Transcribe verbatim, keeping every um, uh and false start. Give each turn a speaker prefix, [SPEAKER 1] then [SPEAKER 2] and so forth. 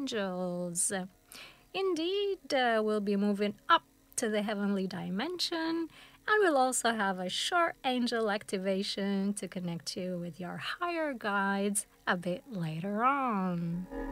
[SPEAKER 1] angels. Indeed, uh, we'll be moving up to the heavenly dimension, and we'll also have a short angel activation to connect you with your higher guides a bit later on.